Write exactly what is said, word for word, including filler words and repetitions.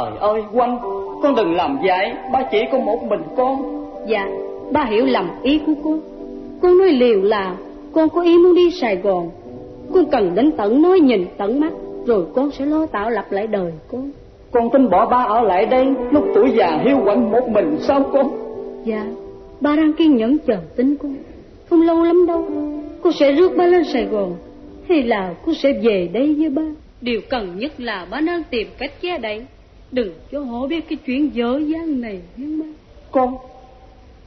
Trời ơi Oanh, con đừng làm vậy, ba chỉ có một mình con. Dạ, ba hiểu lầm ý của con. Con nói liều là con có ý muốn đi Sài Gòn. Con cần đến tận nói nhìn tận mắt, rồi con sẽ lo tạo lập lại đời con. Con tin bỏ ba ở lại đây lúc tuổi già hiu quạnh một mình sao con? Dạ, ba đang kiên nhẫn chờ tin con. Không lâu lắm đâu, con sẽ rước ba lên Sài Gòn, hay là con sẽ về đây với ba. Điều cần nhất là ba nên tìm cách che đậy, đừng cho họ biết cái chuyện dở dang này. Nhưng mà Con